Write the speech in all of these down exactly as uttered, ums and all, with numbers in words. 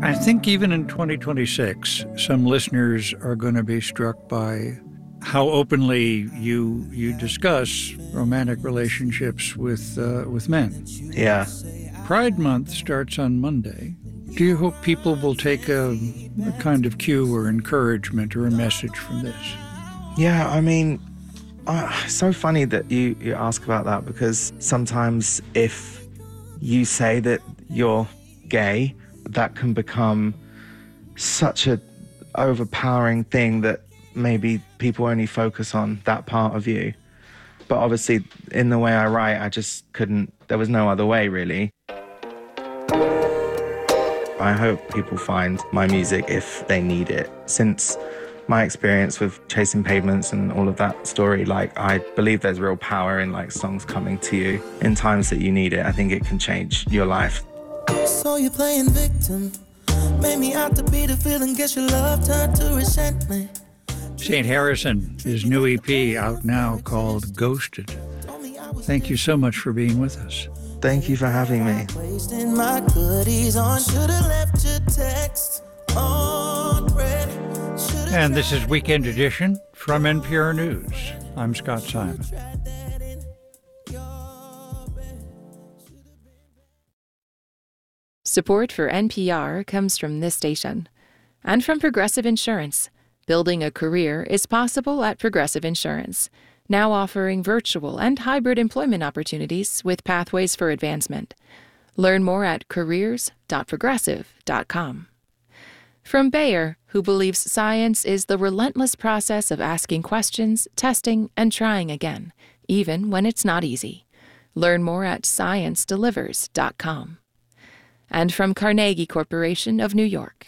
I think even in twenty twenty-six, some listeners are going to be struck by how openly you you discuss romantic relationships with uh, with men. Yeah. Pride Month starts on Monday. Do you hope people will take a, a kind of cue or encouragement or a message from this? Yeah, I mean, uh, it's so funny that you, you ask about that, because sometimes if you say that you're gay, that can become such a overpowering thing that maybe people only focus on that part of you. But obviously, in the way I write, I just couldn't, there was no other way, really. I hope people find my music if they need it. Since my experience with Chasing Pavements and all of that story, like, I believe there's real power in, like, songs coming to you in times that you need it. I think it can change your life. So you're playing victim, made me out to be the feeling, guess your love turned to resentment. Saint Harrison, his new E P out now called Ghosted. Thank you so much for being with us. Thank you for having me. Wasting my goodies on, should have left your text on red. And this is Weekend Edition from N P R News. I'm Scott Simon. Support for N P R comes from this station and from Progressive Insurance. Building a career is possible at Progressive Insurance, now offering virtual and hybrid employment opportunities with pathways for advancement. Learn more at careers dot progressive dot com. From Bayer, who believes science is the relentless process of asking questions, testing, and trying again, even when it's not easy. Learn more at science delivers dot com. And from Carnegie Corporation of New York.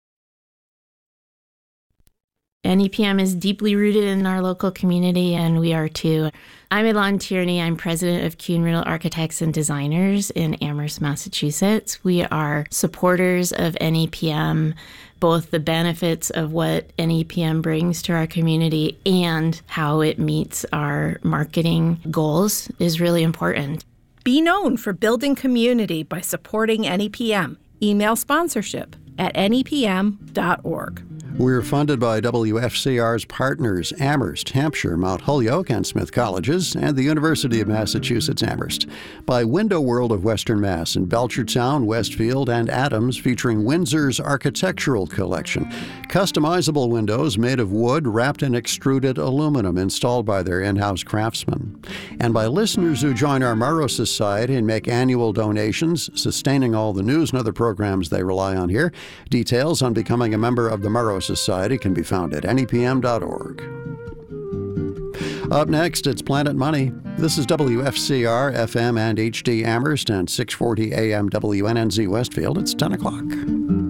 N E P M is deeply rooted in our local community, and we are too. I'm Elon Tierney. I'm president of Kuhn Riddle Architects and Designers in Amherst, Massachusetts. We are supporters of N E P M, both the benefits of what N E P M brings to our community and how it meets our marketing goals is really important. Be known for building community by supporting N E P M. Email sponsorship at N E P M dot org. We're funded by W F C R's partners, Amherst, Hampshire, Mount Holyoke, and Smith Colleges, and the University of Massachusetts Amherst. By Window World of Western Mass in Belchertown, Westfield, and Adams, featuring Windsor's Architectural Collection. Customizable windows made of wood wrapped in extruded aluminum installed by their in-house craftsmen. And by listeners who join our Murrow Society and make annual donations, sustaining all the news and other programs they rely on here. Details on becoming a member of the Murrow Society can be found at N E P M dot org. Up next, it's Planet Money. This is W F C R, F M and H D Amherst, and six forty A M W N N Z Westfield. It's ten o'clock.